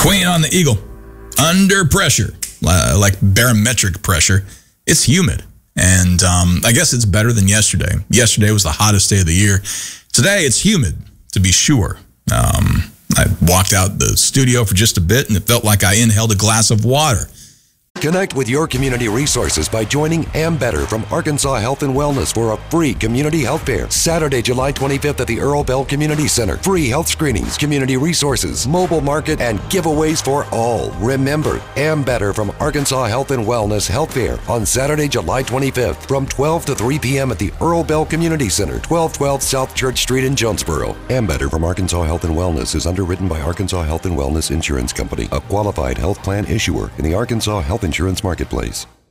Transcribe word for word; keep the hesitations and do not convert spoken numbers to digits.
Queen on the Eagle. Under pressure, uh, like barometric pressure, it's humid. And um, I guess it's better than yesterday. Yesterday was the hottest day of the year. Today, it's humid, to be sure. Um, I walked out the studio for just a bit, and it felt like I inhaled a glass of water. Connect with your community resources by joining Ambetter from Arkansas Health and Wellness for a free community health fair. Saturday, July twenty-fifth at the Earl Bell Community Center. Free health screenings, community resources, mobile market, and giveaways for all. Remember, Ambetter from Arkansas Health and Wellness Health Fair on Saturday, July twenty-fifth from twelve to three p.m. at the Earl Bell Community Center, twelve twelve South Church Street in Jonesboro. Ambetter from Arkansas Health and Wellness is underwritten by Arkansas Health and Wellness Insurance Company, a qualified health plan issuer in the Arkansas Health Insurance Marketplace.